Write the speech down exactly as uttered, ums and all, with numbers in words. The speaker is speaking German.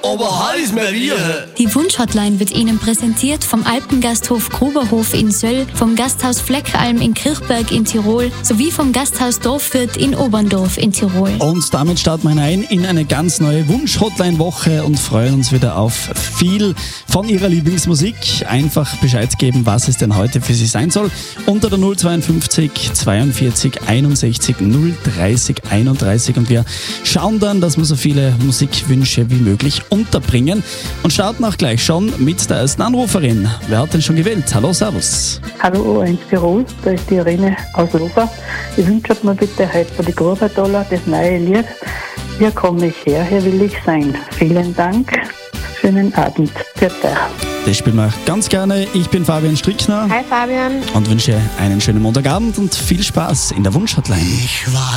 aber heiß mehr wie. Die Wunschhotline wird Ihnen präsentiert vom Alpengasthof Gruberhof in Söll, vom Gasthaus Fleckalm in Kirchberg in Tirol sowie vom Gasthaus Dorfwirt in Oberndorf in Tirol. Und damit starten wir hinein in eine ganz neue Wunsch-Hotline-Woche und freuen uns wieder auf viel von Ihrer Lieblingsmusik. Einfach Bescheid geben, was es denn heute für Sie sein soll. Unter der null zweiundfünfzig zweiundvierzig einundsechzig null dreißig einunddreißig und wir schauen dann, dass wir so viele Musikwünsche wie möglich unterbringen und starten auch gleich schon mit der ersten Anruferin. Wer hat denn schon gewählt? Hallo, servus. Hallo, in Tirol, da ist die Irene aus Lofa. Ich wünsche mir bitte heute für die Grubertaler das neue Lied Hier komme ich her, hier will ich sein. Vielen Dank, schönen Abend. Für dich. Das spielen wir ganz gerne. Ich bin Fabian Strickner. Hi Fabian. Und wünsche einen schönen Montagabend und viel Spaß in der Wunschhotline. Ich war